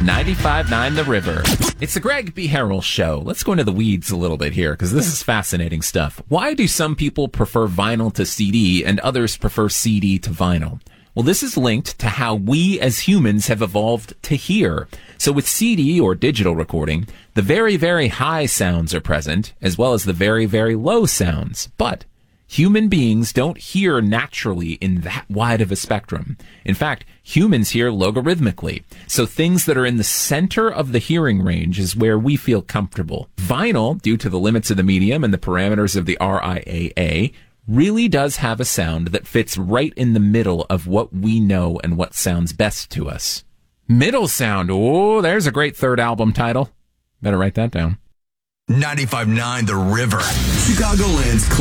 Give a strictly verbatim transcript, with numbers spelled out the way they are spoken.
ninety-five point nine The River. It's the Greg B. Harrell Show. Let's go into the weeds a little bit here, because this is fascinating stuff. Why do some people prefer vinyl to C D and others prefer C D to vinyl? Well, this is linked to how we as humans have evolved to hear. So with C D or digital recording, the very, very high sounds are present, as well as the very, very low sounds. But human beings don't hear naturally in that wide of a spectrum. In fact, humans hear logarithmically. So things that are in the center of the hearing range is where we feel comfortable. Vinyl, due to the limits of the medium and the parameters of the R I A A, really does have a sound that fits right in the middle of what we know and what sounds best to us. Middle sound. Oh, there's a great third album title. Better write that down. ninety-five point nine The River. Chicagoland's